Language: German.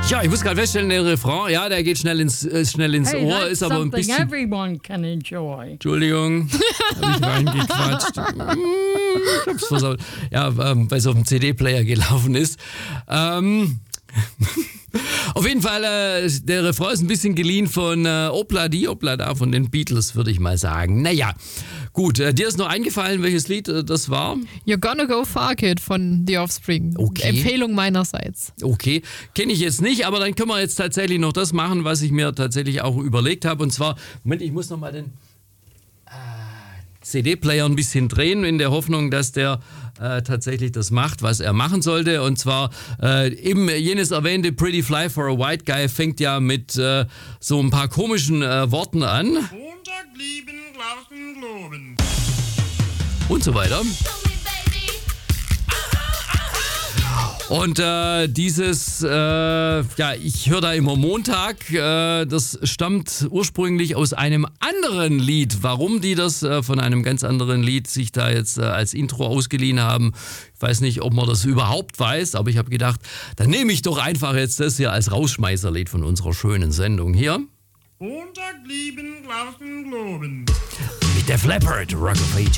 Ja, ich muss gerade feststellen, der Refrain, ja, der geht schnell ins Hey, Ohr, that's ist aber ein something bisschen... everyone can enjoy. Entschuldigung, habe ich reingequatscht. Ich hab's versaut. Ja, weil es auf dem CD-Player gelaufen ist. Auf jeden Fall, der Refrain ist ein bisschen geliehen von Opla Di Opla Da von den Beatles, würde ich mal sagen. Naja, gut. Dir ist noch eingefallen, welches Lied das war? You're Gonna Go Far Kid von The Offspring. Okay. Empfehlung meinerseits. Okay, kenne ich jetzt nicht, aber dann können wir jetzt tatsächlich noch das machen, was ich mir tatsächlich auch überlegt habe. Und zwar, Moment, ich muss noch mal den CD-Player ein bisschen drehen, in der Hoffnung, dass der tatsächlich das macht, was er machen sollte. Und zwar eben jenes erwähnte Pretty Fly for a White Guy fängt ja mit so ein paar komischen Worten an. Montag lieben, glauben, globen. Und so weiter. Und dieses, ja, ich höre da immer Montag, das stammt ursprünglich aus einem anderen Lied. Warum die das von einem ganz anderen Lied sich da jetzt als Intro ausgeliehen haben, ich weiß nicht, ob man das überhaupt weiß, aber ich habe gedacht, dann nehme ich doch einfach jetzt das hier als Rausschmeißerlied von unserer schönen Sendung hier. Montag lieben, glauben, globen. Mit der Leppard, Rock of Ages.